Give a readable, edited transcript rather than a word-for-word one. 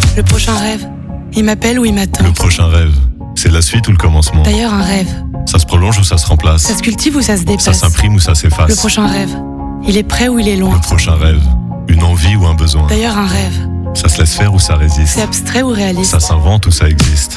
Le prochain rêve, il m'appelle ou il m'attend. Le prochain rêve, c'est la suite ou le commencement? D'ailleurs, un rêve, Ça se prolonge ou ça se remplace? ça se cultive ou ça se dépasse? Ça s'imprime ou ça s'efface? Le prochain rêve, il est près ou il est Le loin? prochain rêve, une envie ou un besoin? D'ailleurs, un rêve, Ça se laisse faire ou ça résiste? c'est abstrait ou réaliste? Ça s'invente ou ça existe?